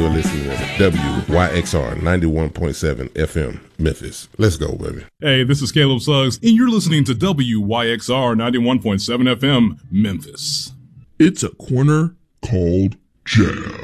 are listening to WYXR 91.7 FM, Memphis. Let's go, baby. Hey, this is Caleb Suggs, and you're listening to WYXR 91.7 FM, Memphis. It's a corner called Jam.